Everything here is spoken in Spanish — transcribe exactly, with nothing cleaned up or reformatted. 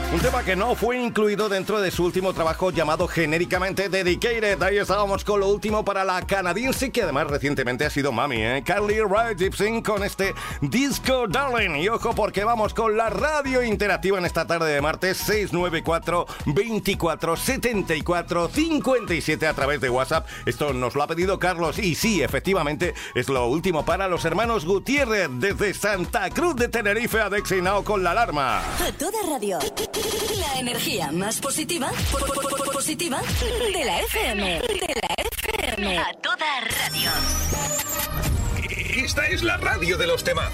Un tema que no fue incluido dentro de su último trabajo llamado genéricamente Dedicated. Ahí estábamos con lo último para la canadiense, que además recientemente ha sido mami, ¿eh? Carly Rae Jepsen con este Disco Darling. Y ojo, porque vamos con la radio interactiva en esta tarde de martes. Seis nueve cuatro, veinticuatro, setenta y cuatro, cincuenta y siete a través de WhatsApp. Esto nos lo ha pedido Carlos y sí, efectivamente, es lo último para los hermanos Gutiérrez desde Santa Cruz de Tenerife. A Dexy Now con la alarma. A toda radio. La energía más positiva, po- po- po- positiva de la F M. De la F M. A toda radio. Esta es la radio de los temazos.